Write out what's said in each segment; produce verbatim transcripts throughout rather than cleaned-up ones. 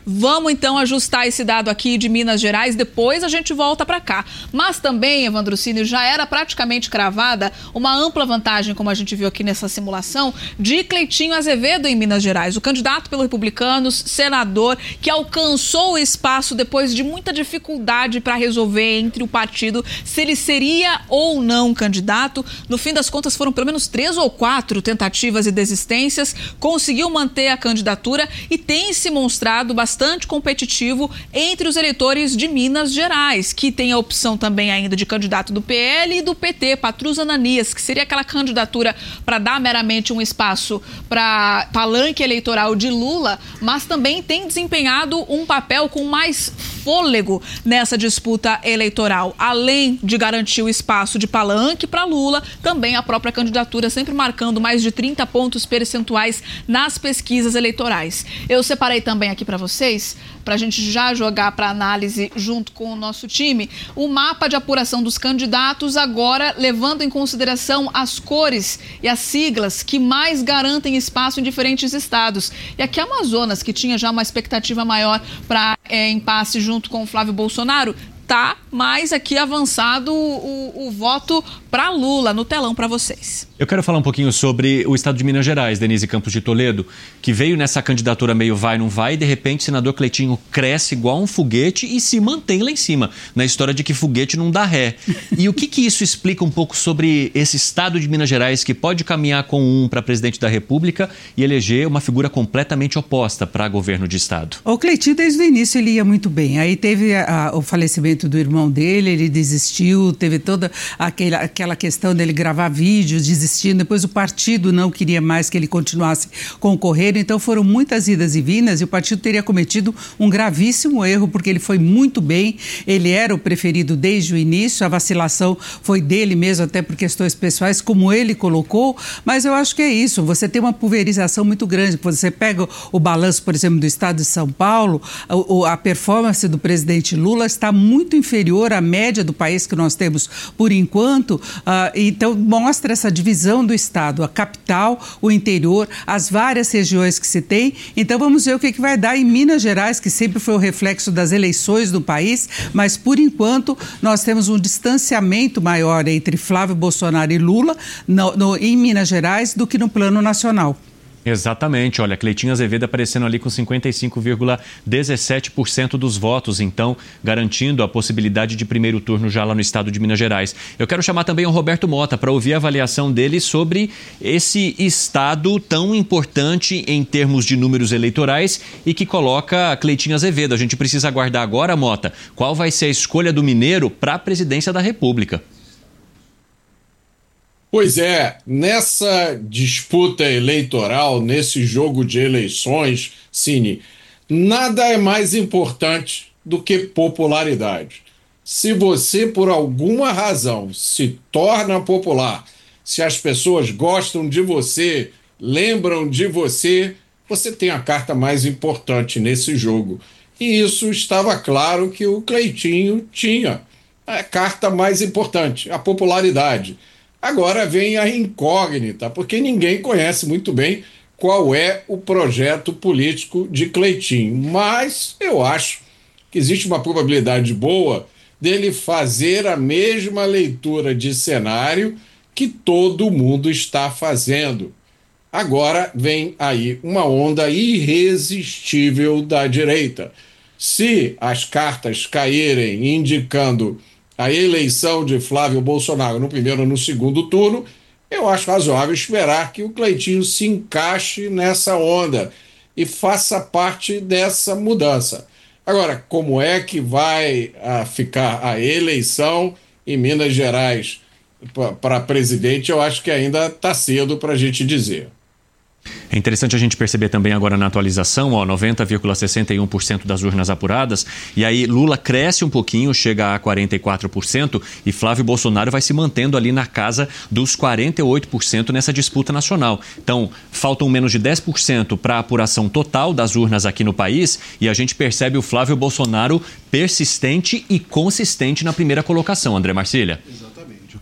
Vamos então ajustar esse dado aqui de Minas Gerais, depois a gente volta para cá. Mas também, Evandro Cini, já era praticamente cravada uma ampla vantagem, como a gente viu aqui nessa simulação, de Cleitinho Azevedo em Minas Gerais. O candidato pelo Republicanos, senador, que alcançou o espaço depois de muita dificuldade para resolver entre o partido se ele seria ou não candidato. No fim das contas, foram pelo menos três ou quatro tentativas e desistências, conseguiu manter a candidatura e tem se mostrado bastante competitivo entre os eleitores de Minas Gerais, que tem a opção também ainda de candidato do P L e do P T, Patrus Ananias, que seria aquela candidatura para dar meramente um espaço para palanque eleitoral de Lula, mas também tem desempenhado um papel com mais fôlego nessa disputa eleitoral. Além de garantir o espaço de palanque para Lula, também a própria candidatura sempre marcando mais de trinta pontos percentuais nas pesquisas eleitorais. Eu separei também aqui para vocês, para a gente já jogar para análise junto com o nosso time, o mapa de apuração dos candidatos, agora levando em consideração as cores e as siglas que mais garantem espaço em diferentes estados. E aqui Amazonas, que tinha já uma expectativa maior para é, impasse junto com o Flávio Bolsonaro, tá mais aqui avançado o, o voto para Lula. No telão para vocês. Eu quero falar um pouquinho sobre o estado de Minas Gerais, Denise Campos de Toledo, que veio nessa candidatura meio vai, não vai, e de repente o senador Cleitinho cresce igual um foguete e se mantém lá em cima, na história de que foguete não dá ré. E o que que isso explica um pouco sobre esse estado de Minas Gerais que pode caminhar com um para presidente da República e eleger uma figura completamente oposta para governo de estado? O Cleitinho, desde o início, ele ia muito bem. Aí teve a, a, o falecimento do irmão dele, ele desistiu, teve toda aquela, aquela questão dele gravar vídeos, desistindo. Depois o partido não queria mais que ele continuasse concorrendo, então foram muitas idas e vindas e o partido teria cometido um gravíssimo erro, porque ele foi muito bem, ele era o preferido desde o início, a vacilação foi dele mesmo, até por questões pessoais, como ele colocou, mas eu acho que é isso, você tem uma pulverização muito grande. Você pega o balanço, por exemplo, do estado de São Paulo, a, a performance do presidente Lula está muito inferior à média do país que nós temos por enquanto, uh, então mostra essa divisão do estado, a capital, o interior, as várias regiões que se tem. Então vamos ver o que, que vai dar em Minas Gerais, que sempre foi o reflexo das eleições do país, mas por enquanto nós temos um distanciamento maior entre Flávio Bolsonaro e Lula no, no, em Minas Gerais do que no plano nacional. Exatamente, olha, Cleitinho Azevedo aparecendo ali com cinquenta e cinco vírgula dezessete por cento dos votos, então garantindo a possibilidade de primeiro turno já lá no estado de Minas Gerais. Eu quero chamar também o Roberto Mota para ouvir a avaliação dele sobre esse estado tão importante em termos de números eleitorais e que coloca Cleitinho Azevedo. A gente precisa aguardar agora, Mota, qual vai ser a escolha do mineiro para a presidência da República. Pois é, nessa disputa eleitoral, nesse jogo de eleições, Cini, nada é mais importante do que popularidade. Se você, por alguma razão, se torna popular, se as pessoas gostam de você, lembram de você, você tem a carta mais importante nesse jogo. E isso estava claro que o Cleitinho tinha a carta mais importante, a popularidade. Agora vem a incógnita, porque ninguém conhece muito bem qual é o projeto político de Cleitinho. Mas eu acho que existe uma probabilidade boa dele fazer a mesma leitura de cenário que todo mundo está fazendo. Agora vem aí uma onda irresistível da direita. Se as cartas caírem indicando a eleição de Flávio Bolsonaro no primeiro ou no segundo turno, eu acho razoável esperar que o Cleitinho se encaixe nessa onda e faça parte dessa mudança. Agora, como é que vai a, ficar a eleição em Minas Gerais para presidente, eu acho que ainda está cedo para a gente dizer. É interessante a gente perceber também agora na atualização, ó, noventa vírgula sessenta e um por cento das urnas apuradas, e aí Lula cresce um pouquinho, chega a quarenta e quatro por cento, e Flávio Bolsonaro vai se mantendo ali na casa dos quarenta e oito por cento nessa disputa nacional. Então, faltam menos de dez por cento para a apuração total das urnas aqui no país, e a gente percebe o Flávio Bolsonaro persistente e consistente na primeira colocação, André Marcília. Exatamente. O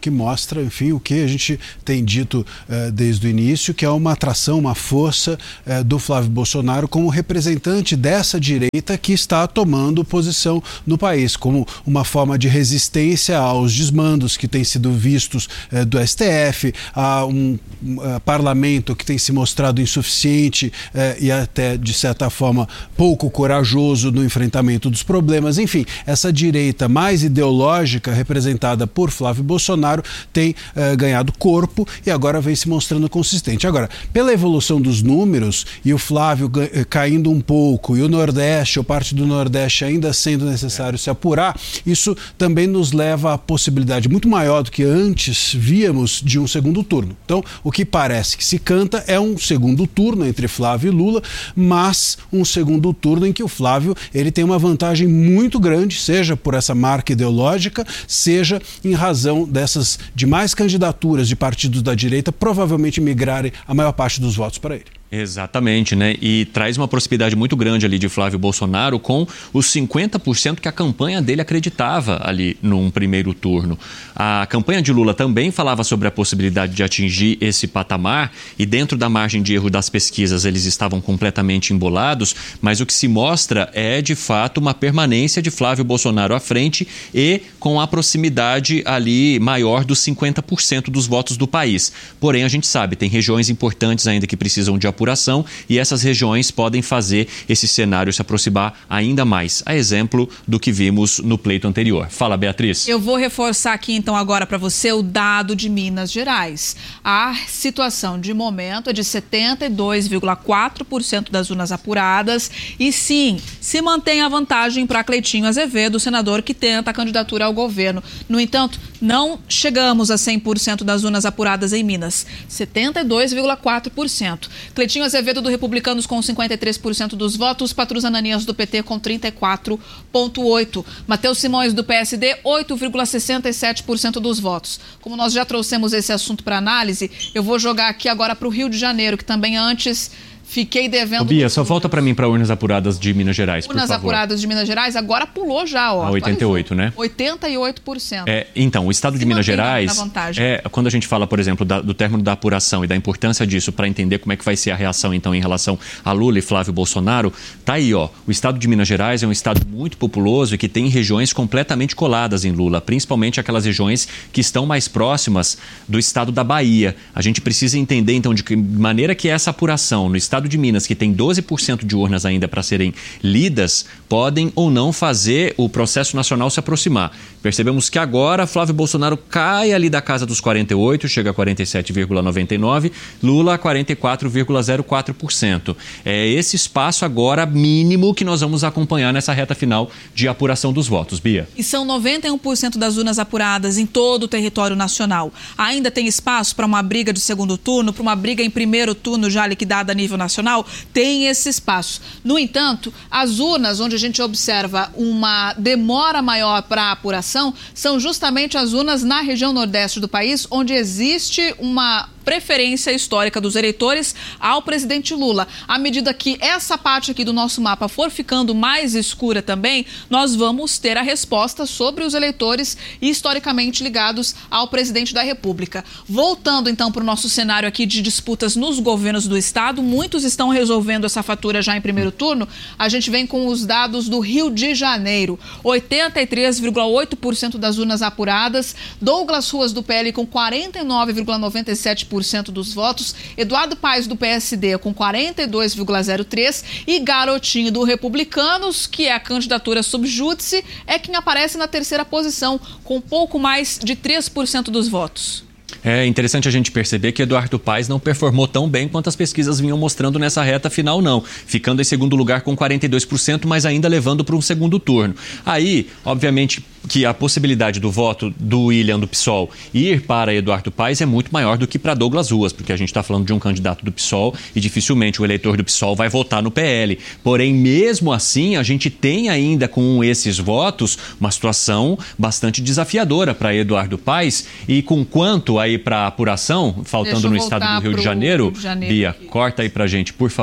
que mostra, enfim, o que a gente tem dito uh, desde o início, que é uma atração, uma força uh, do Flávio Bolsonaro como representante dessa direita que está tomando posição no país, como uma forma de resistência aos desmandos que têm sido vistos uh, do S T F, a um uh, parlamento que tem se mostrado insuficiente uh, e até, de certa forma, pouco corajoso no enfrentamento dos problemas. Enfim, essa direita mais ideológica, representada por Flávio Bolsonaro, tem uh, ganhado corpo e agora vem se mostrando consistente. Agora, pela evolução dos números e o Flávio caindo um pouco e o Nordeste, ou parte do Nordeste ainda sendo necessário se apurar, isso também nos leva à possibilidade muito maior do que antes víamos de um segundo turno. Então, o que parece que se canta é um segundo turno entre Flávio e Lula, mas um segundo turno em que o Flávio ele tem uma vantagem muito grande, seja por essa marca ideológica, seja em razão dessas demais candidaturas de partidos da direita provavelmente migrarem a maior parte dos votos para ele. Exatamente, né? E traz uma proximidade muito grande ali de Flávio Bolsonaro com os cinquenta por cento que a campanha dele acreditava ali num primeiro turno. A campanha de Lula também falava sobre a possibilidade de atingir esse patamar e dentro da margem de erro das pesquisas eles estavam completamente embolados, mas o que se mostra é de fato uma permanência de Flávio Bolsonaro à frente e com a proximidade ali maior dos cinquenta por cento dos votos do país. Porém, a gente sabe, tem regiões importantes ainda que precisam de apoio apuração e essas regiões podem fazer esse cenário se aproximar ainda mais, a exemplo do que vimos no pleito anterior. Fala, Beatriz. Eu vou reforçar aqui então agora para você o dado de Minas Gerais. A situação de momento é de setenta e dois vírgula quatro por cento das urnas apuradas e sim, se mantém a vantagem para Cleitinho Azevedo, o senador que tenta a candidatura ao governo. No entanto, não chegamos a cem por cento das urnas apuradas em Minas, setenta e dois vírgula quatro por cento. Cleitinho Azevedo do Republicanos com cinquenta e três por cento dos votos, Patrus Ananias do P T com trinta e quatro vírgula oito por cento. Matheus Simões do P S D, oito vírgula sessenta e sete por cento dos votos. Como nós já trouxemos esse assunto para análise, eu vou jogar aqui agora para o Rio de Janeiro, que também antes... Fiquei devendo... Ô, Bia, só volta para mim para urnas apuradas de Minas Gerais, por favor. Urnas apuradas de Minas Gerais, agora pulou já, ó. A oitenta e oito, né? oitenta e oito por cento. É, então, o estado de Minas Gerais, é, quando a gente fala, por exemplo, da, do término da apuração e da importância disso para entender como é que vai ser a reação, então, em relação a Lula e Flávio Bolsonaro, tá aí, ó. O estado de Minas Gerais é um estado muito populoso e que tem regiões completamente coladas em Lula, principalmente aquelas regiões que estão mais próximas do estado da Bahia. A gente precisa entender, então, de que maneira que essa apuração no estado de Minas, que tem doze por cento de urnas ainda para serem lidas, podem ou não fazer o processo nacional se aproximar. Percebemos que agora Flávio Bolsonaro cai ali da casa dos quarenta e oito, chega a quarenta e sete vírgula noventa e nove, Lula a quarenta e quatro vírgula zero quatro por cento. É esse espaço agora mínimo que nós vamos acompanhar nessa reta final de apuração dos votos. Bia. E são noventa e um por cento das urnas apuradas em todo o território nacional. Ainda tem espaço para uma briga de segundo turno, para uma briga em primeiro turno já liquidada a nível nacional? Tem esse espaço. No entanto, as urnas onde a gente observa uma demora maior para a apuração são justamente as urnas na região nordeste do país, onde existe uma preferência histórica dos eleitores ao presidente Lula. À medida que essa parte aqui do nosso mapa for ficando mais escura também, nós vamos ter a resposta sobre os eleitores historicamente ligados ao presidente da República. Voltando então para o nosso cenário aqui de disputas nos governos do estado, muitos estão resolvendo essa fatura já em primeiro turno. A gente vem com os dados do Rio de Janeiro. oitenta e três vírgula oito por cento das urnas apuradas, Douglas Ruas do P L com quarenta e nove vírgula noventa e sete por cento dos votos, Eduardo Paes do P S D com quarenta e dois vírgula zero três por cento e Garotinho do Republicanos, que é a candidatura sub júdice, é quem aparece na terceira posição, com pouco mais de três por cento dos votos. É interessante a gente perceber que Eduardo Paes não performou tão bem quanto as pesquisas vinham mostrando nessa reta final, não. Ficando em segundo lugar com quarenta e dois por cento, mas ainda levando para um segundo turno. Aí, obviamente, que a possibilidade do voto do William do PSOL ir para Eduardo Paes é muito maior do que para Douglas Ruas, porque a gente está falando de um candidato do PSOL e dificilmente o eleitor do PSOL vai votar no P L. Porém, mesmo assim, a gente tem ainda com esses votos uma situação bastante desafiadora para Eduardo Paes. E com quanto aí para apuração, faltando no estado do Rio de Janeiro, Rio de Janeiro Bia, aqui. Corta aí para a gente, por favor.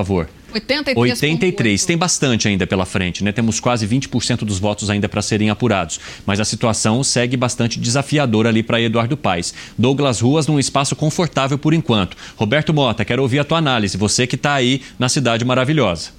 oitenta e três. oitenta e três. Tem bastante ainda pela frente, né? Temos quase vinte por cento dos votos ainda para serem apurados. Mas a situação segue bastante desafiadora ali para Eduardo Paes. Douglas Ruas num espaço confortável por enquanto. Roberto Mota, quero ouvir a tua análise. Você que está aí na cidade maravilhosa.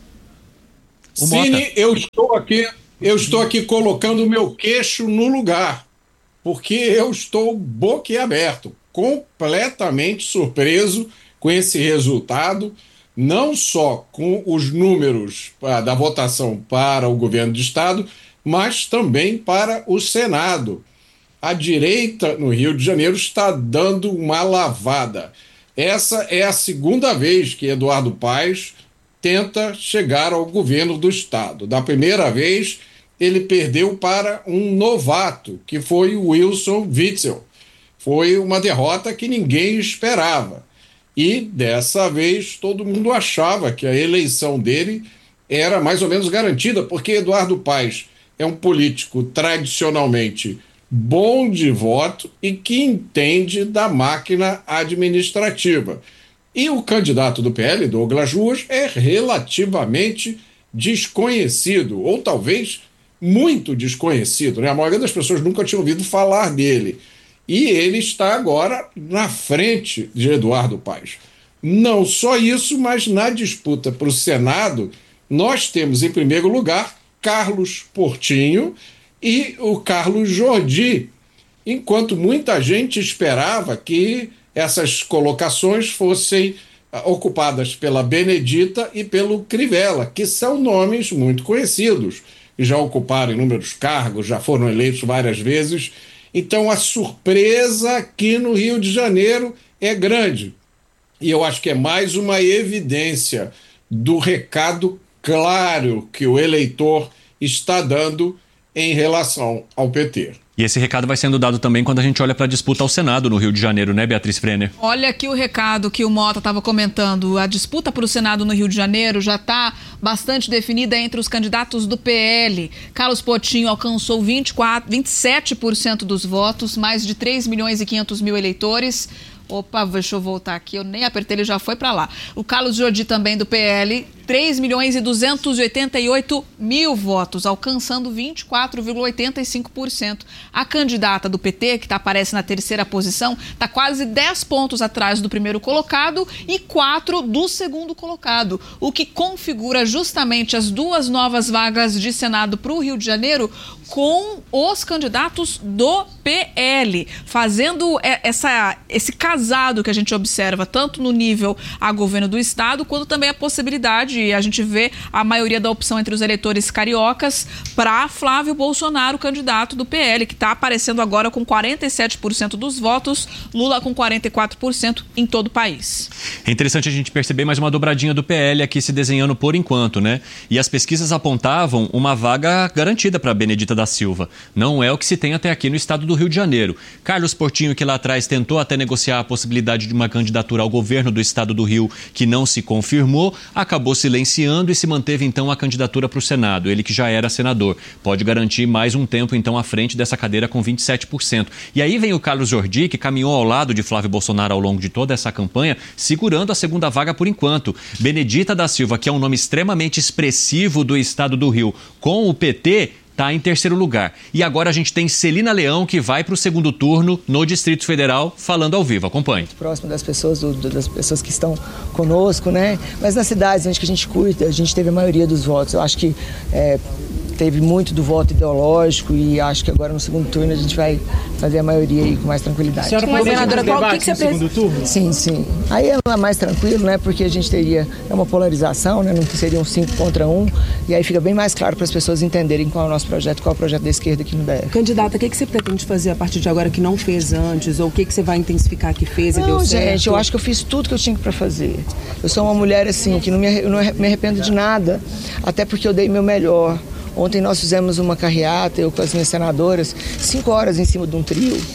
O Cine, Mota. eu estou aqui, eu estou aqui colocando o meu queixo no lugar, porque eu estou boquiaberto, completamente surpreso com esse resultado. Não só com os números ah, da votação para o governo do Estado, mas também para o Senado. A direita no Rio de Janeiro está dando uma lavada. Essa é a segunda vez que Eduardo Paes tenta chegar ao governo do Estado. Da primeira vez, ele perdeu para um novato, que foi o Wilson Witzel. Foi uma derrota que ninguém esperava. E, dessa vez, todo mundo achava que a eleição dele era mais ou menos garantida, porque Eduardo Paes é um político tradicionalmente bom de voto e que entende da máquina administrativa. E o candidato do P L, Douglas Ruas, é relativamente desconhecido, ou talvez muito desconhecido, né? A maioria das pessoas nunca tinha ouvido falar dele. E ele está agora na frente de Eduardo Paes. Não só isso, mas na disputa para o Senado, nós temos em primeiro lugar Carlos Portinho e o Carlos Jordi, enquanto muita gente esperava que essas colocações fossem ocupadas pela Benedita e pelo Crivella, que são nomes muito conhecidos, já ocuparam inúmeros cargos, já foram eleitos várias vezes. Então, a surpresa aqui no Rio de Janeiro é grande. E eu acho que é mais uma evidência do recado claro que o eleitor está dando em relação ao P T. E esse recado vai sendo dado também quando a gente olha para a disputa ao Senado no Rio de Janeiro, né, Beatriz Frenner? Olha aqui o recado que o Mota estava comentando. A disputa para o Senado no Rio de Janeiro já está bastante definida entre os candidatos do P L. Carlos Portinho alcançou vinte e quatro, vinte e sete por cento dos votos, mais de três milhões e quinhentos mil eleitores. Opa, deixa eu voltar aqui, eu nem apertei, ele já foi para lá. O Carlos Jordi também do P L, três milhões e duzentos e oitenta e oito mil votos, alcançando vinte e quatro vírgula oitenta e cinco por cento. A candidata do P T, que tá, aparece na terceira posição, está quase dez pontos atrás do primeiro colocado e quatro do segundo colocado, o que configura justamente as duas novas vagas de Senado para o Rio de Janeiro com os candidatos do P L, fazendo essa, esse casado que a gente observa tanto no nível a governo do Estado, quanto também a possibilidade, e a gente vê a maioria da opção entre os eleitores cariocas para Flávio Bolsonaro, candidato do P L, que está aparecendo agora com quarenta e sete por cento dos votos, Lula com quarenta e quatro por cento em todo o país. É interessante a gente perceber mais uma dobradinha do P L aqui se desenhando por enquanto, né? E as pesquisas apontavam uma vaga garantida para Benedita da Silva. Não é o que se tem até aqui no estado do Rio de Janeiro. Carlos Portinho, que lá atrás tentou até negociar a possibilidade de uma candidatura ao governo do estado do Rio, que não se confirmou, acabou silenciando e se manteve então a candidatura para o Senado. Ele que já era senador. Pode garantir mais um tempo então à frente dessa cadeira com vinte e sete por cento. E aí vem o Carlos Jordi, que caminhou ao lado de Flávio Bolsonaro ao longo de toda essa campanha, segurando a segunda vaga por enquanto. Benedita da Silva, que é um nome extremamente expressivo do estado do Rio, com o P T, está em terceiro lugar. E agora a gente tem Celina Leão, que vai para o segundo turno no Distrito Federal, falando ao vivo. Acompanhe. Próximo das pessoas, do, das pessoas que estão conosco, né? Mas nas cidades onde que a gente cuida, a gente teve a maioria dos votos. Eu acho que é, teve muito do voto ideológico e acho que agora no segundo turno a gente vai fazer a maioria aí com mais tranquilidade. A senhora pode senadora, qual que, que você pensa? Segundo turno? Sim, sim. Aí é mais tranquilo, né? Porque a gente teria é uma polarização, né? Não seriam cinco contra um. E aí fica bem mais claro para as pessoas entenderem qual é o nosso projeto, qual é o projeto da esquerda aqui no D F. Candidata, o que, que você pretende fazer a partir de agora que não fez antes? Ou o que, que você vai intensificar que fez e não, deu gente, certo? Gente, eu acho que eu fiz tudo que eu tinha para fazer. Eu sou uma mulher assim, que não me, não me arrependo de nada, até porque eu dei meu melhor. Ontem nós fizemos uma carreata, eu com as minhas senadoras, cinco horas em cima de um trio,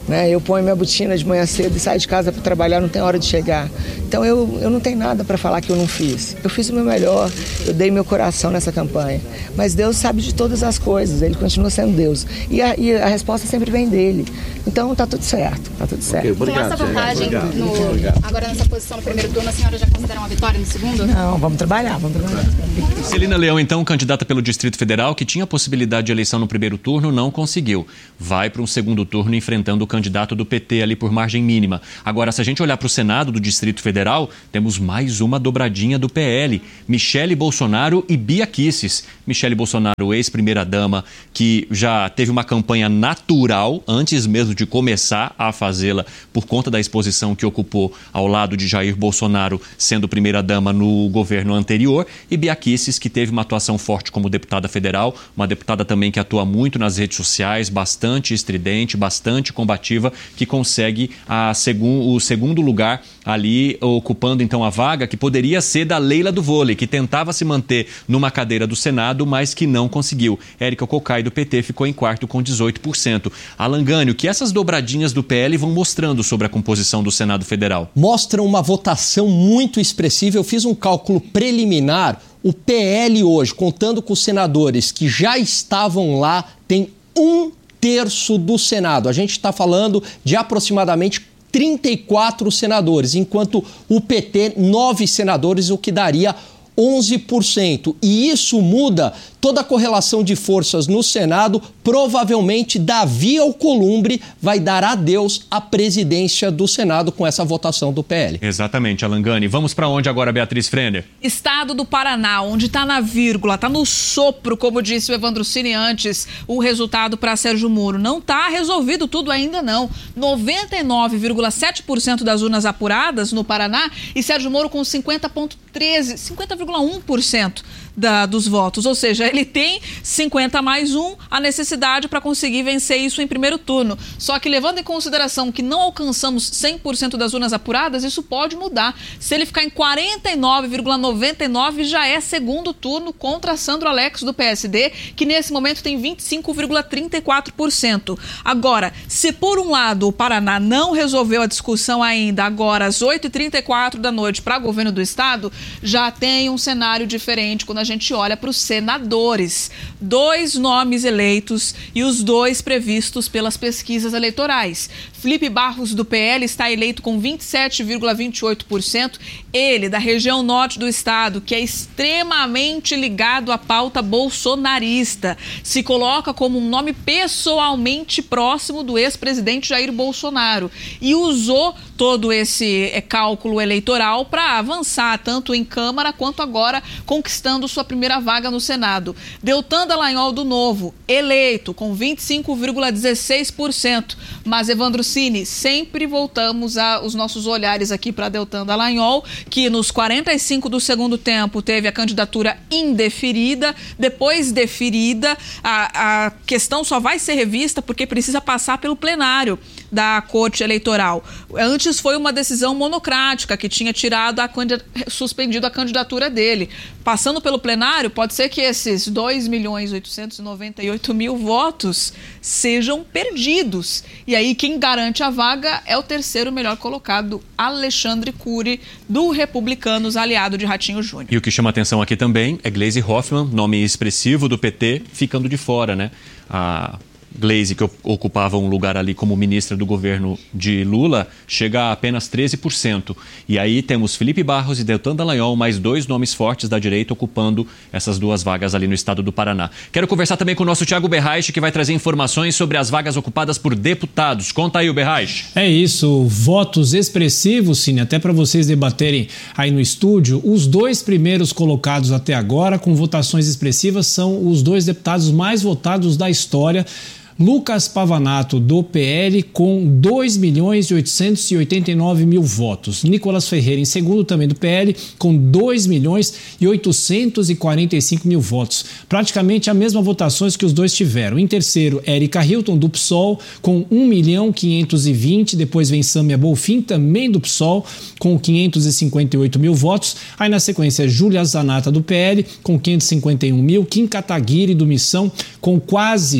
né? Eu ponho minha botina de manhã cedo e saio de casa para trabalhar, não tem hora de chegar. Então eu, eu não tenho nada para falar que eu não fiz. Eu fiz o meu melhor, eu dei meu coração nessa campanha. Mas Deus sabe de todas as coisas, Ele continua sendo Deus. E a, e a resposta sempre vem dele. Então tá tudo certo, tá tudo certo. Okay, obrigado, com essa vantagem, no, agora nessa posição no primeiro turno, a senhora já considera uma vitória no segundo? Não, vamos trabalhar, vamos trabalhar. Celina Leão, então, candidata pelo Distrito Federal, que tinha possibilidade de eleição no primeiro turno, não conseguiu. Vai para um segundo turno enfrentando o candidato do P T ali por margem mínima. Agora, se a gente olhar para o Senado do Distrito Federal, temos mais uma dobradinha do P L. Michele Bolsonaro e Bia Kicis. Michele Bolsonaro, ex-primeira-dama, que já teve uma campanha natural, antes mesmo de começar a fazê-la, por conta da exposição que ocupou ao lado de Jair Bolsonaro, sendo primeira-dama no governo anterior, e Bia Kicis, que teve uma atuação forte como deputada federal, uma deputada também que atua muito nas redes sociais, bastante estridente, bastante combativa, que consegue a segun, o segundo lugar ali, ocupando então a vaga que poderia ser da Leila do vôlei, que tentava se manter numa cadeira do Senado, mas que não conseguiu. Érica Cocai, do P T, ficou em quarto com dezoito por cento. Alan Gânio, o que essas dobradinhas do P L vão mostrando sobre a composição do Senado Federal? Mostram uma votação muito expressiva. Eu fiz um cálculo preliminar. O P L hoje, contando com os senadores que já estavam lá, tem um terço do Senado. A gente está falando de aproximadamente trinta e quatro senadores, enquanto o P T, nove senadores, o que daria onze por cento. E isso muda toda a correlação de forças no Senado. Provavelmente Davi Alcolumbre vai dar adeus à presidência do Senado com essa votação do P L. Exatamente, Alan Gânio. Vamos para onde agora, Beatriz Frenner? Estado do Paraná, onde está na vírgula, está no sopro, como disse o Evandro Cini antes, o resultado para Sérgio Moro. Não está resolvido tudo ainda não. noventa e nove vírgula sete por cento das urnas apuradas no Paraná e Sérgio Moro com cinquenta vírgula treze por cento, cinquenta vírgula um por cento da, dos votos. Ou seja, ele tem cinquenta mais um, a necessidade para conseguir vencer isso em primeiro turno. Só que levando em consideração que não alcançamos cem por cento das urnas apuradas, isso pode mudar. Se ele ficar em quarenta e nove vírgula noventa e nove, já é segundo turno contra Sandro Alex do P S D, que nesse momento tem vinte e cinco vírgula trinta e quatro por cento. Agora, se por um lado o Paraná não resolveu a discussão ainda, agora às oito e trinta e quatro da noite para governo do estado, já tem um cenário diferente quando a gente olha para os senadores. Dois nomes eleitos e os dois previstos pelas pesquisas eleitorais. Felipe Barros, do P L, está eleito com vinte e sete vírgula vinte e oito por cento. Ele, da região norte do estado, que é extremamente ligado à pauta bolsonarista, se coloca como um nome pessoalmente próximo do ex-presidente Jair Bolsonaro e usou todo esse cálculo eleitoral para avançar tanto em Câmara quanto agora conquistando sua primeira vaga no Senado. Deltan Dallagnol, do Novo, eleito com vinte e cinco vírgula dezesseis por cento. Mas, Evandro Cini, sempre voltamos a, os nossos olhares aqui para Deltan Dallagnol, que nos quarenta e cinco do segundo tempo teve a candidatura indeferida, depois deferida. A, a questão só vai ser revista porque precisa passar pelo plenário da Corte Eleitoral. Antes foi uma decisão monocrática que tinha tirado a suspendido a candidatura dele. Passando pelo plenário, pode ser que esses dois milhões oitocentos e noventa e oito mil votos sejam perdidos. E aí quem garante a vaga é o terceiro melhor colocado, Alexandre Cury, do Republicanos, aliado de Ratinho Júnior. E o que chama atenção aqui também é Gleisi Hoffmann, nome expressivo do P T, ficando de fora, né? A Gleisi, que ocupava um lugar ali como ministra do governo de Lula, chega a apenas treze por cento. E aí temos Felipe Barros e Deltan Dallagnol, mais dois nomes fortes da direita ocupando essas duas vagas ali no estado do Paraná. Quero conversar também com o nosso Thiago Berraich, que vai trazer informações sobre as vagas ocupadas por deputados. Conta aí, o Berraich. É isso, votos expressivos, Cine, até para vocês debaterem aí no estúdio. Os dois primeiros colocados até agora, com votações expressivas, são os dois deputados mais votados da história. Lucas Pavanato, do P L, com dois milhões oitocentos e oitenta e nove mil votos. Nicolas Ferreira, em segundo, também do P L, com dois milhões e oitocentos e quarenta e cinco mil votos. Praticamente a mesma votações que os dois tiveram. Em terceiro, Érica Hilton, do P SOL, com um milhão quinhentos e vinte. Depois vem Sâmia Bolfin, também do P SOL, com quinhentos e cinquenta e oito mil votos. Aí na sequência, Júlia Zanata, do P L, com quinhentos e cinquenta e um mil. Kim Kataguiri, do Missão, com quase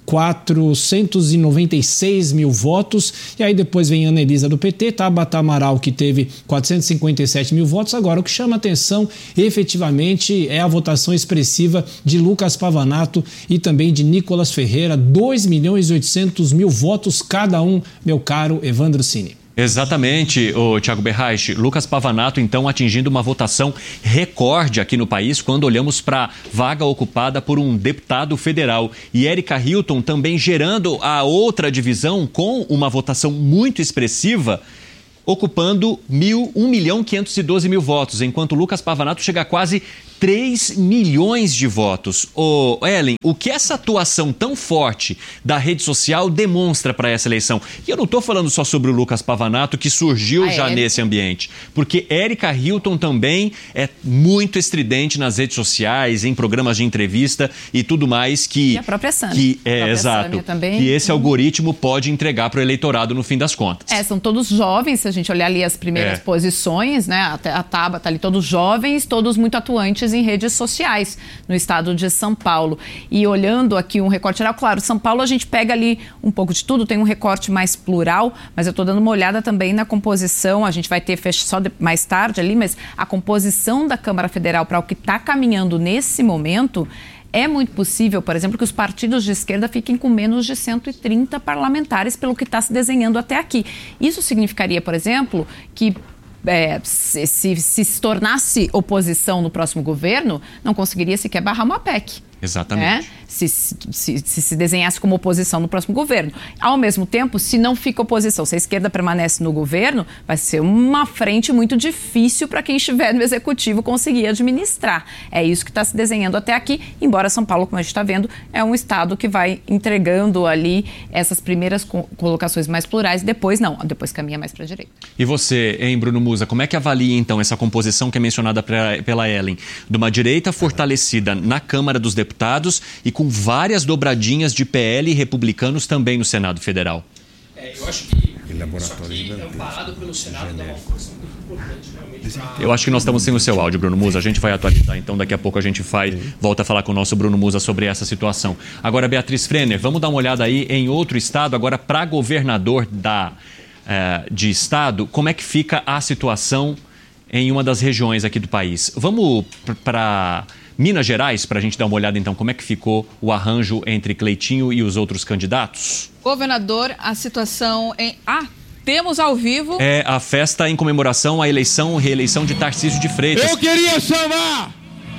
quatrocentos e noventa e seis mil votos. E aí depois vem Ana Elisa do P T, Tabata Amaral, que teve quatrocentos e cinquenta e sete mil votos. Agora, o que chama atenção efetivamente é a votação expressiva de Lucas Pavanato e também de Nicolas Ferreira, dois milhões e oitocentos mil votos cada um, meu caro Evandro Cini. Exatamente, o Thiago Berraich. Lucas Pavanato, então, atingindo uma votação recorde aqui no país quando olhamos para a vaga ocupada por um deputado federal. E Érica Hilton também gerando a outra divisão com uma votação muito expressiva, ocupando um milhão quinhentos e doze mil votos, enquanto Lucas Pavanato chega a quase três milhões de votos. Ô, Ellen, o que essa atuação tão forte da rede social demonstra para essa eleição? E eu não estou falando só sobre o Lucas Pavanato, que surgiu ah, já é? nesse ambiente, porque Érica Hilton também é muito estridente nas redes sociais, em programas de entrevista e tudo mais que... E a própria Sâmia. Que, é, exato. Também. Que esse algoritmo pode entregar para o eleitorado no fim das contas. É, são todos jovens, se a gente olhar ali as primeiras é. posições, né? A, a Tabata tá ali, todos jovens, todos muito atuantes em redes sociais no estado de São Paulo. E olhando aqui um recorte geral, claro, São Paulo a gente pega ali um pouco de tudo, tem um recorte mais plural, mas eu estou dando uma olhada também na composição, a gente vai ter só de, mais tarde ali, mas a composição da Câmara Federal para o que está caminhando nesse momento, é muito possível, por exemplo, que os partidos de esquerda fiquem com menos de cento e trinta parlamentares pelo que está se desenhando até aqui. Isso significaria, por exemplo, que É, se, se, se se tornasse oposição no próximo governo, não conseguiria sequer barrar uma P E C. Exatamente. Né? Se, se, se, se desenhasse como oposição no próximo governo. Ao mesmo tempo, se não fica oposição, se a esquerda permanece no governo, vai ser uma frente muito difícil para quem estiver no executivo conseguir administrar. É isso que está se desenhando até aqui, embora São Paulo, como a gente está vendo, é um estado que vai entregando ali essas primeiras co- colocações mais plurais, depois não, depois caminha mais para a direita. E você, hein, Bruno Musa, como é que avalia então essa composição que é mencionada pra, pela Ellen, de uma direita fortalecida na Câmara dos Deputados e com várias dobradinhas de P L e republicanos também no Senado Federal? É, eu acho que isso aqui, amparado pelo Senado, dá uma força muito importante realmente pra... Eu acho que nós estamos sem o seu áudio, Bruno Musa. A gente vai atualizar, então daqui a pouco a gente faz, volta a falar com o nosso Bruno Musa sobre essa situação. Agora, Beatriz Frenner, vamos dar uma olhada aí em outro estado, agora para governador da, eh, de estado, como é que fica a situação em uma das regiões aqui do país. Vamos para Minas Gerais, para a gente dar uma olhada então como é que ficou o arranjo entre Cleitinho e os outros candidatos? Governador, a situação em... Ah, temos ao vivo... É a festa em comemoração à eleição, reeleição de Tarcísio de Freitas. Eu queria chamar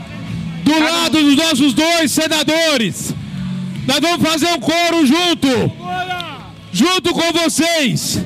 do Cada... lado dos nossos dois senadores. Nós vamos fazer um coro junto, junto com vocês,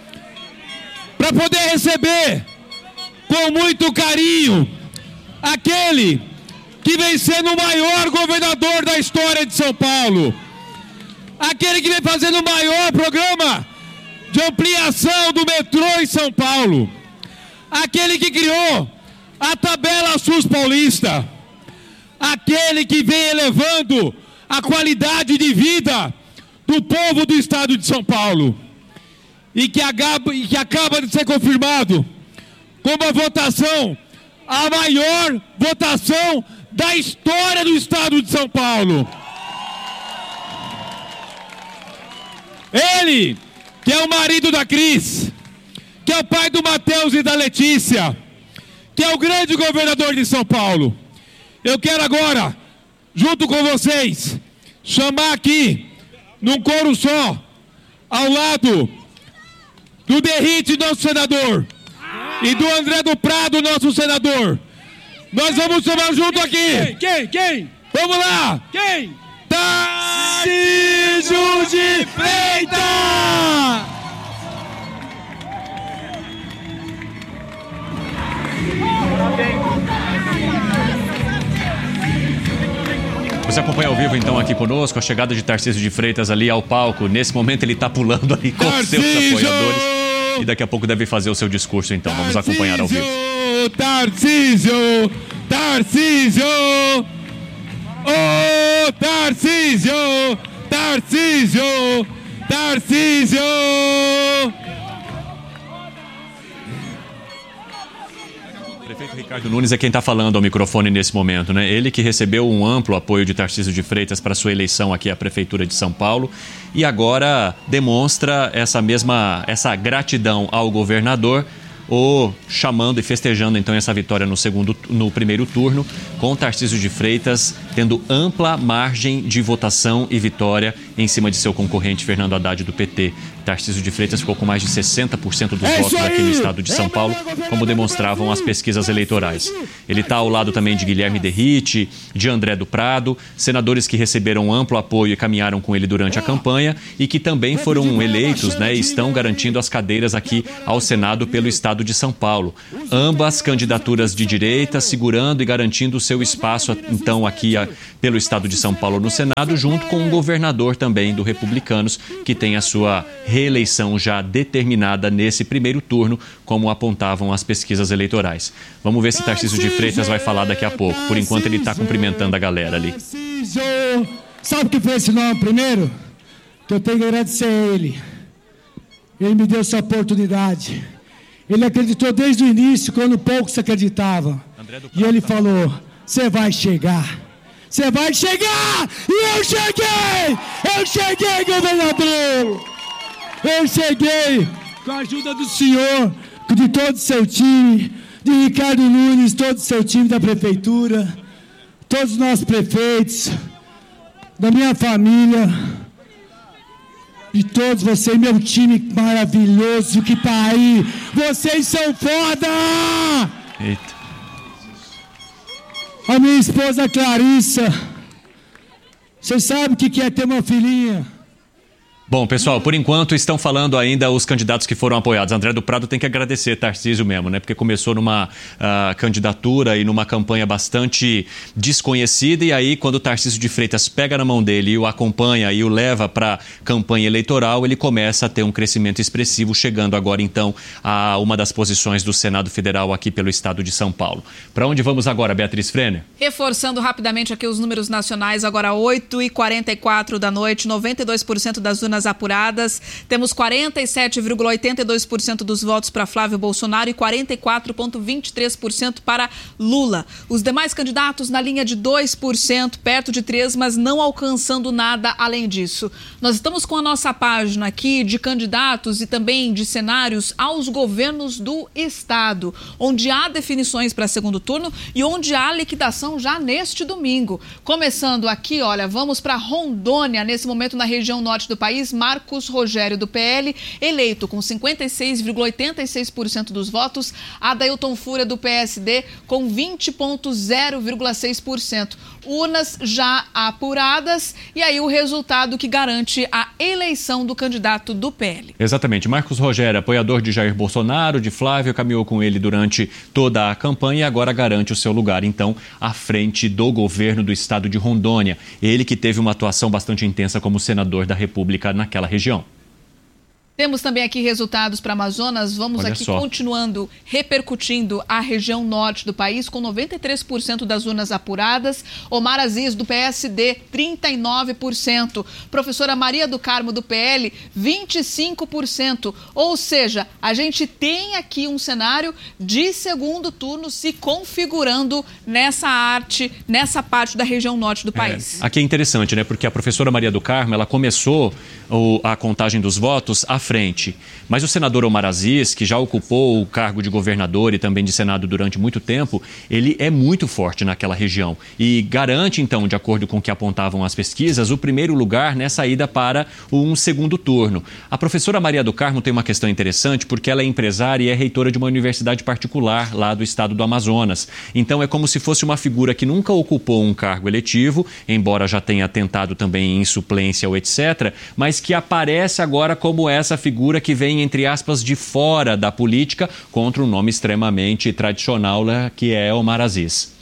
para poder receber com muito carinho aquele que vem sendo o maior governador da história de São Paulo, aquele que vem fazendo o maior programa de ampliação do metrô em São Paulo, aquele que criou a tabela SUS paulista, aquele que vem elevando a qualidade de vida do povo do estado de São Paulo e que acaba, e que acaba de ser confirmado com uma votação, a maior votação da história do estado de São Paulo. Ele, que é o marido da Cris, que é o pai do Matheus e da Letícia, que é o grande governador de São Paulo. Eu quero agora, junto com vocês, chamar aqui, num coro só, ao lado do Derrite, nosso senador, e do André do Prado, nosso senador. Nós vamos chamar junto aqui. Quem? Quem? Quem? Vamos lá. Quem? Tarcísio de Freitas! Você acompanha ao vivo então aqui conosco a chegada de Tarcísio de Freitas ali ao palco. Nesse momento ele está pulando ali com os seus apoiadores. E daqui a pouco deve fazer o seu discurso, então. Vamos acompanhar ao vivo. Tarcísio! Tarcísio! Oh, Tarcísio! Tarcísio! Tarcísio! Prefeito Ricardo Nunes é quem está falando ao microfone nesse momento, né? Ele que recebeu um amplo apoio de Tarcísio de Freitas para sua eleição aqui à Prefeitura de São Paulo e agora demonstra essa mesma, essa gratidão ao governador, ou chamando e festejando então essa vitória no segundo, no primeiro turno, com Tarcísio de Freitas tendo ampla margem de votação e vitória em cima de seu concorrente Fernando Haddad do P T. Tarcísio de Freitas ficou com mais de sessenta por cento dos é votos aqui no estado de São Paulo, como demonstravam as pesquisas eleitorais. Ele está ao lado também de Guilherme Derrite, de André do Prado, senadores que receberam amplo apoio e caminharam com ele durante a campanha e que também foram eleitos, né, e estão garantindo as cadeiras aqui ao Senado pelo estado de São Paulo. Ambas candidaturas de direita, segurando e garantindo o seu espaço, então, aqui a, pelo estado de São Paulo no Senado, junto com o governador também do Republicanos, que tem a sua reeleição já determinada nesse primeiro turno, como apontavam as pesquisas eleitorais. Vamos ver se Tarcísio de Freitas vai falar daqui a pouco. Por enquanto, ele está cumprimentando a galera ali. Sabe o que fez esse nome primeiro? Que eu tenho que agradecer a ele. Ele me deu essa oportunidade. Ele acreditou desde o início, quando poucos acreditavam. E ele falou, você vai chegar. Você vai chegar! E eu cheguei! Eu cheguei, governador! Eu cheguei com a ajuda do senhor, de todo o seu time, de Ricardo Nunes, todo o seu time da prefeitura, todos os nossos prefeitos, da minha família, de todos vocês, meu time maravilhoso que tá aí. Vocês são foda! Eita. A minha esposa Clarissa, vocês sabem o que é ter uma filhinha? Bom, pessoal, por enquanto estão falando ainda os candidatos que foram apoiados. André do Prado tem que agradecer Tarcísio mesmo, né? Porque começou numa uh, candidatura e numa campanha bastante desconhecida, e aí quando o Tarcísio de Freitas pega na mão dele e o acompanha e o leva para campanha eleitoral, ele começa a ter um crescimento expressivo, chegando agora então a uma das posições do Senado Federal aqui pelo estado de São Paulo. Para onde vamos agora, Beatriz Frenner? Reforçando rapidamente aqui os números nacionais, agora oito e quarenta e quatro da noite, noventa e dois por cento das urnas apuradas, temos quarenta e sete vírgula oitenta e dois por cento dos votos para Flávio Bolsonaro e quarenta e quatro vírgula vinte e três por cento para Lula. Os demais candidatos na linha de dois por cento, perto de três por cento, mas não alcançando nada além disso. Nós estamos com a nossa página aqui de candidatos e também de cenários aos governos do estado, onde há definições para segundo turno e onde há liquidação já neste domingo. Começando aqui, olha, vamos para Rondônia, nesse momento na região norte do país. Marcos Rogério, do P L, eleito com cinquenta e seis vírgula oitenta e seis por cento dos votos. Adailton Fúria, do P S D, com vinte vírgula zero seis por cento. Urnas já apuradas e aí o resultado que garante a eleição do candidato do P L. Exatamente. Marcos Rogério, apoiador de Jair Bolsonaro, de Flávio, caminhou com ele durante toda a campanha e agora garante o seu lugar, então, à frente do governo do estado de Rondônia. Ele que teve uma atuação bastante intensa como senador da República naquela região. Temos também aqui resultados para Amazonas. Vamos Olha aqui só. continuando, repercutindo a região norte do país, com noventa e três por cento das urnas apuradas. Omar Aziz, do P S D, trinta e nove por cento. Professora Maria do Carmo, do P L, vinte e cinco por cento. Ou seja, a gente tem aqui um cenário de segundo turno se configurando nessa arte, nessa parte da região norte do país. É, aqui é interessante, né? Porque a professora Maria do Carmo, ela começou o, a contagem dos votos à frente. Mas o senador Omar Aziz, que já ocupou o cargo de governador e também de senado durante muito tempo, ele é muito forte naquela região e garante, então, de acordo com o que apontavam as pesquisas, o primeiro lugar nessa ida para um segundo turno. A professora Maria do Carmo tem uma questão interessante porque ela é empresária e é reitora de uma universidade particular lá do estado do Amazonas. Então é como se fosse uma figura que nunca ocupou um cargo eletivo, embora já tenha tentado também em suplência ou etcétera, mas que aparece agora como essa figura que vem, entre aspas, de fora da política contra um nome extremamente tradicional, né, que é Omar Aziz.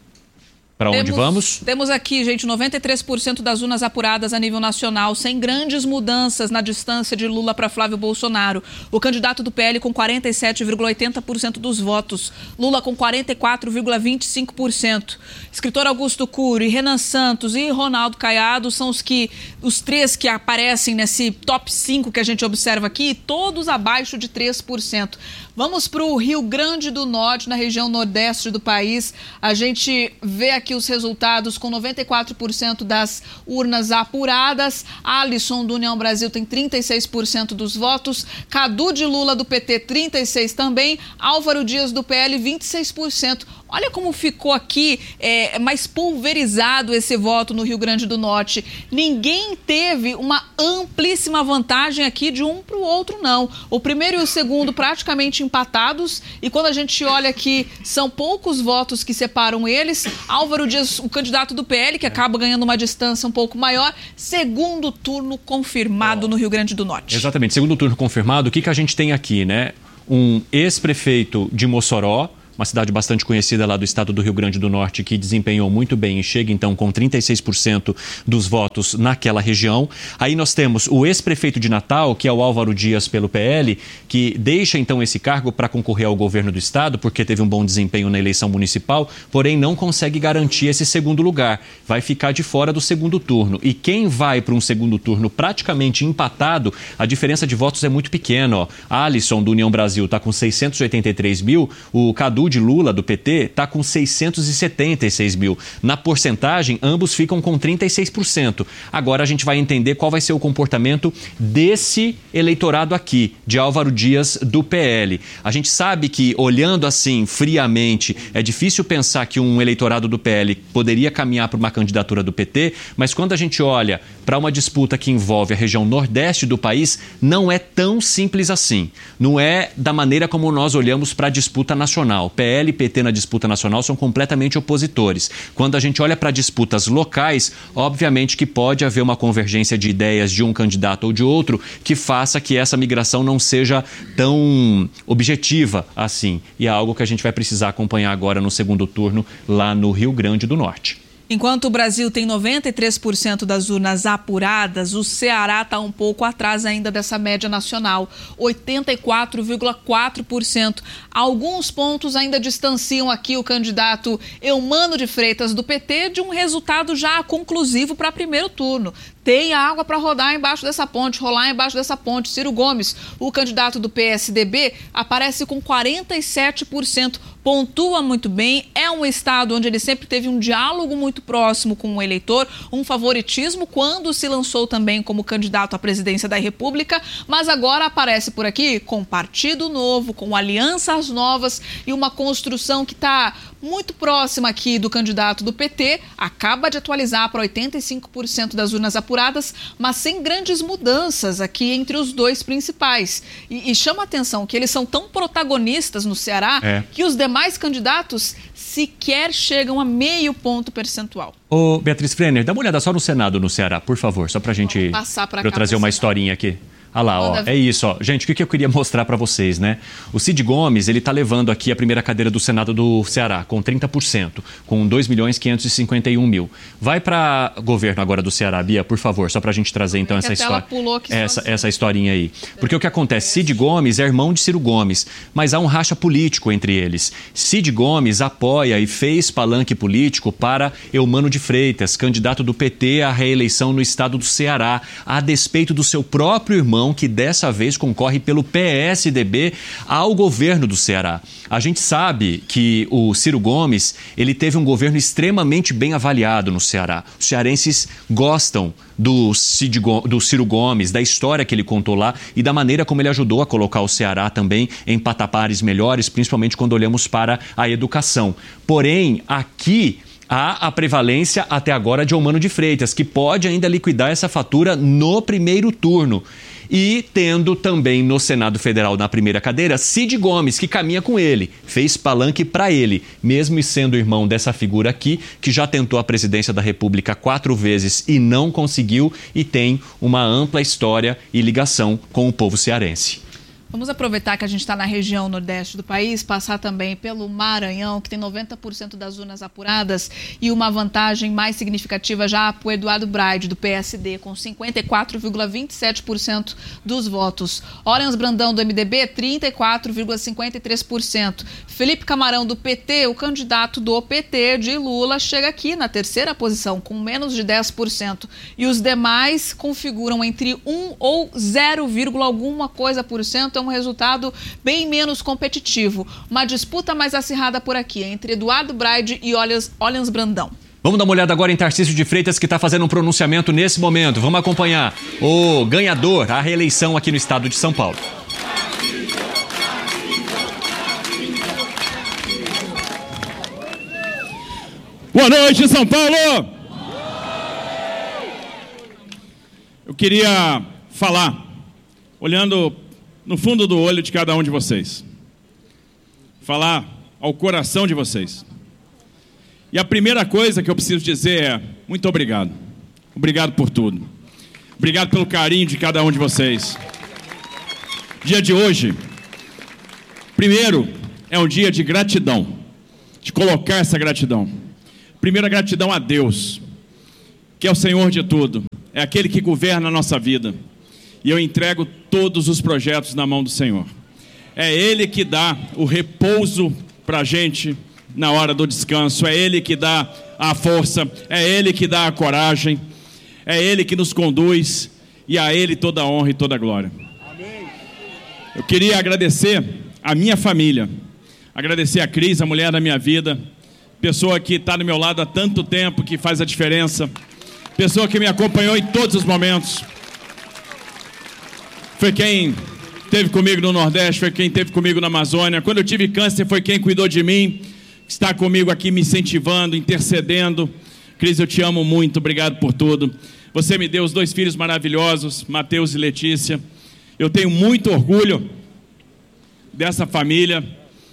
Para onde vamos? Temos aqui, gente, noventa e três por cento das urnas apuradas a nível nacional, sem grandes mudanças na distância de Lula para Flávio Bolsonaro. O candidato do P L com quarenta e sete vírgula oitenta por cento dos votos. Lula com quarenta e quatro vírgula vinte e cinco por cento. Escritor Augusto Cury, Renan Santos e Ronaldo Caiado são os, que, os três que aparecem nesse top cinco que a gente observa aqui, todos abaixo de três por cento. Vamos para o Rio Grande do Norte, na região nordeste do país. A gente vê aqui os resultados com noventa e quatro por cento das urnas apuradas. Alisson, do União Brasil, tem trinta e seis por cento dos votos. Cadu de Lula, do P T, trinta e seis por cento também. Álvaro Dias, do P L, vinte e seis por cento. Olha como ficou aqui é, mais pulverizado esse voto no Rio Grande do Norte. Ninguém teve uma amplíssima vantagem aqui de um para o outro, não. O primeiro e o segundo praticamente empatados. E quando a gente olha aqui, são poucos votos que separam eles. Álvaro Dias, o candidato do P L, que acaba ganhando uma distância um pouco maior. Segundo turno confirmado oh. no Rio Grande do Norte. Exatamente, segundo turno confirmado. O que, que a gente tem aqui, né? Um ex-prefeito de Mossoró, uma cidade bastante conhecida lá do estado do Rio Grande do Norte, que desempenhou muito bem e chega então com trinta e seis por cento dos votos naquela região. Aí nós temos o ex-prefeito de Natal, que é o Álvaro Dias pelo P L, que deixa então esse cargo para concorrer ao governo do estado, porque teve um bom desempenho na eleição municipal, porém não consegue garantir esse segundo lugar. Vai ficar de fora do segundo turno. E quem vai para um segundo turno praticamente empatado, a diferença de votos é muito pequena. Ó. Alisson, do União Brasil, está com seiscentos e oitenta e três mil, o Cadu de Lula, do P T, está com seiscentos e setenta e seis mil. Na porcentagem, ambos ficam com trinta e seis por cento. Agora a gente vai entender qual vai ser o comportamento desse eleitorado aqui, de Álvaro Dias, do P L. A gente sabe que, olhando assim, friamente, é difícil pensar que um eleitorado do P L poderia caminhar para uma candidatura do P T, mas quando a gente olha para uma disputa que envolve a região nordeste do país, não é tão simples assim. Não é da maneira como nós olhamos para a disputa nacional. P L e P T na disputa nacional são completamente opositores. Quando a gente olha para disputas locais, obviamente que pode haver uma convergência de ideias de um candidato ou de outro que faça que essa migração não seja tão objetiva assim. E é algo que a gente vai precisar acompanhar agora no segundo turno lá no Rio Grande do Norte. Enquanto o Brasil tem noventa e três por cento das urnas apuradas, o Ceará está um pouco atrás ainda dessa média nacional, oitenta e quatro vírgula quatro por cento. Alguns pontos ainda distanciam aqui o candidato Eumano de Freitas, do P T, de um resultado já conclusivo para primeiro turno. Tem água para rodar embaixo dessa ponte, rolar embaixo dessa ponte. Ciro Gomes, o candidato do P S D B, aparece com quarenta e sete por cento, pontua muito bem. É um estado onde ele sempre teve um diálogo muito próximo com o eleitor, um favoritismo quando se lançou também como candidato à presidência da República, mas agora aparece por aqui com partido novo, com alianças novas e uma construção que está muito próxima aqui do candidato do P T, acaba de atualizar para oitenta e cinco por cento das urnas apuradas, mas sem grandes mudanças aqui entre os dois principais. E, e chama a atenção que eles são tão protagonistas no Ceará é. que os demais candidatos sequer chegam a meio ponto percentual. Ô, Beatriz Frenner, dá uma olhada só no Senado no Ceará, por favor, só para a gente passar para eu trazer uma historinha aqui. Olha lá, ó, é isso, ó. Gente, o que eu queria mostrar para vocês, né? O Cid Gomes, ele tá levando aqui a primeira cadeira do Senado do Ceará, com trinta por cento, com dois milhões quinhentos e cinquenta e um mil. Vai para governo agora do Ceará, Bia, por favor, só pra gente trazer então essa história. Essa, essa historinha aí. Porque o que acontece? Cid Gomes é irmão de Ciro Gomes, mas há um racha político entre eles. Cid Gomes apoia e fez palanque político para Eumano de Freitas, candidato do P T à reeleição no estado do Ceará, a despeito do seu próprio irmão, que dessa vez concorre pelo P S D B ao governo do Ceará. A gente sabe que o Ciro Gomes, ele teve um governo extremamente bem avaliado no Ceará. Os cearenses gostam do, Cid, do Ciro Gomes, da história que ele contou lá e da maneira como ele ajudou a colocar o Ceará também em patamares melhores, principalmente quando olhamos para a educação. Porém, aqui há a prevalência até agora de Eumano de Freitas, que pode ainda liquidar essa fatura no primeiro turno. E tendo também no Senado Federal, na primeira cadeira, Cid Gomes, que caminha com ele, fez palanque para ele, mesmo sendo irmão dessa figura aqui, que já tentou a presidência da República quatro vezes e não conseguiu, e tem uma ampla história e ligação com o povo cearense. Vamos aproveitar que a gente está na região nordeste do país, passar também pelo Maranhão, que tem noventa por cento das urnas apuradas e uma vantagem mais significativa já para o Eduardo Braide, do P S D, com cinquenta e quatro vírgula vinte e sete por cento dos votos. Orens Brandão, do M D B, trinta e quatro vírgula cinquenta e três por cento. Felipe Camarão, do P T, o candidato do P T de Lula, chega aqui na terceira posição, com menos de dez por cento. E os demais configuram entre um ou zero, alguma coisa por cento. um resultado bem menos competitivo. Uma disputa mais acirrada por aqui, entre Eduardo Braide e Olhans Brandão. Vamos dar uma olhada agora em Tarcísio de Freitas, que está fazendo um pronunciamento nesse momento. Vamos acompanhar o ganhador, a reeleição aqui no estado de São Paulo. Boa noite, São Paulo! Eu queria falar, olhando no fundo do olho de cada um de vocês. Falar ao coração de vocês. E a primeira coisa que eu preciso dizer é muito obrigado. Obrigado por tudo. Obrigado pelo carinho de cada um de vocês. Dia de hoje, primeiro, é um dia de gratidão, de colocar essa gratidão. Primeiro, a gratidão a Deus, que é o Senhor de tudo, é aquele que governa a nossa vida. E eu entrego todos os projetos na mão do Senhor. É Ele que dá o repouso para a gente na hora do descanso, é Ele que dá a força, é Ele que dá a coragem, é Ele que nos conduz, e a Ele toda a honra e toda a glória. Amém. Eu queria agradecer a minha família, agradecer a Cris, a mulher da minha vida, pessoa que está do meu lado há tanto tempo, que faz a diferença, pessoa que me acompanhou em todos os momentos, foi quem esteve comigo no Nordeste, foi quem esteve comigo na Amazônia, quando eu tive câncer foi quem cuidou de mim, está comigo aqui me incentivando, intercedendo. Cris, eu te amo muito, obrigado por tudo. Você me deu os dois filhos maravilhosos, Mateus e Letícia. Eu tenho muito orgulho dessa família.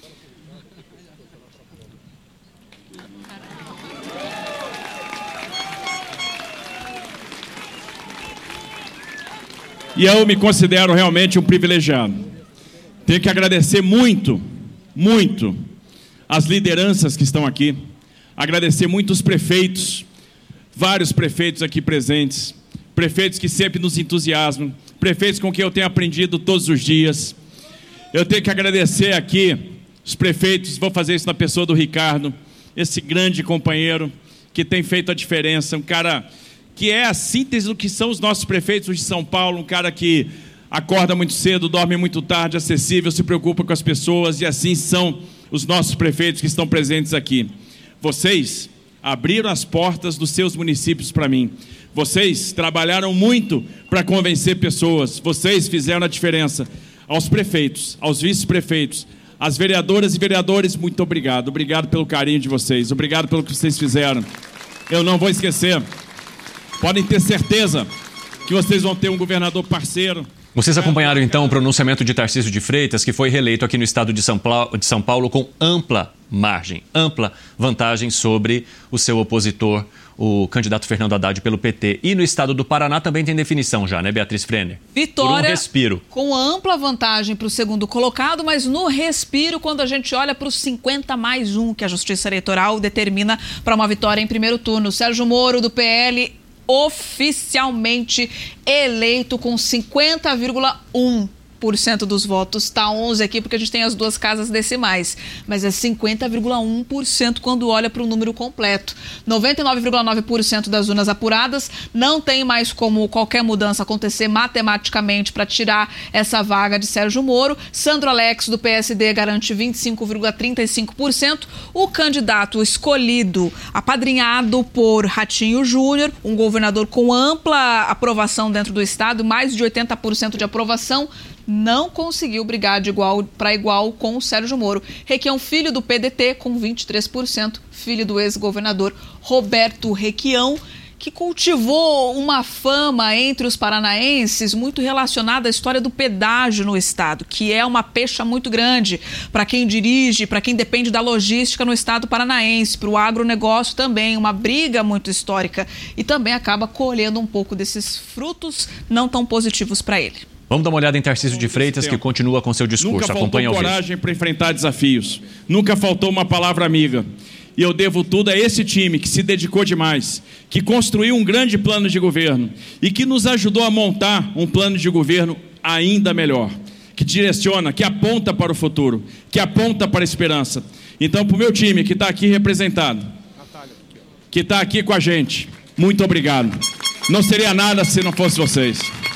E eu me considero realmente um privilegiado. Tenho que agradecer muito, muito as lideranças que estão aqui, agradecer muito os prefeitos, vários prefeitos aqui presentes, prefeitos que sempre nos entusiasmam, prefeitos com quem eu tenho aprendido todos os dias. Eu tenho que agradecer aqui os prefeitos, vou fazer isso na pessoa do Ricardo, esse grande companheiro que tem feito a diferença, um cara que é a síntese do que são os nossos prefeitos de São Paulo, um cara que acorda muito cedo, dorme muito tarde, acessível, se preocupa com as pessoas, e assim são os nossos prefeitos que estão presentes aqui. Vocês abriram as portas dos seus municípios para mim. Vocês trabalharam muito para convencer pessoas. Vocês fizeram a diferença. Aos prefeitos, aos vice-prefeitos, às vereadoras e vereadores, muito obrigado. Obrigado pelo carinho de vocês. Obrigado pelo que vocês fizeram. Eu não vou esquecer. Podem ter certeza que vocês vão ter um governador parceiro. Vocês acompanharam, então, o pronunciamento de Tarcísio de Freitas, que foi reeleito aqui no estado de São Paulo, de São Paulo com ampla margem, ampla vantagem sobre o seu opositor, o candidato Fernando Haddad pelo P T. E no estado do Paraná também tem definição já, né, Beatriz Frenner? Vitória, por um respiro. Com ampla vantagem para o segundo colocado, mas no respiro, quando a gente olha para os cinquenta mais um que a Justiça Eleitoral determina para uma vitória em primeiro turno. Sérgio Moro, do P L, oficialmente eleito com cinquenta vírgula um por cento dos votos. Está onze aqui porque a gente tem as duas casas decimais, mas é cinquenta vírgula um por cento quando olha para o número completo. noventa e nove vírgula nove por cento das urnas apuradas, não tem mais como qualquer mudança acontecer matematicamente para tirar essa vaga de Sérgio Moro. Sandro Alex, do P S D, garante vinte e cinco vírgula trinta e cinco por cento. O candidato escolhido, apadrinhado por Ratinho Júnior, um governador com ampla aprovação dentro do estado, mais de oitenta por cento de aprovação, não conseguiu brigar de igual para igual com o Sérgio Moro. Requião Filho, do P D T, com vinte e três por cento, filho do ex-governador Roberto Requião, que cultivou uma fama entre os paranaenses muito relacionada à história do pedágio no estado, que é uma pecha muito grande para quem dirige, para quem depende da logística no estado paranaense, para o agronegócio também, uma briga muito histórica, e também acaba colhendo um pouco desses frutos não tão positivos para ele. Vamos dar uma olhada em Tarcísio de Freitas, que continua com seu discurso. Nunca Acompanha faltou coragem para enfrentar desafios. Nunca faltou uma palavra amiga. E eu devo tudo a esse time que se dedicou demais, que construiu um grande plano de governo e que nos ajudou a montar um plano de governo ainda melhor, que direciona, que aponta para o futuro, que aponta para a esperança. Então, para o meu time que está aqui representado, que está aqui com a gente, muito obrigado. Não seria nada se não fosse vocês.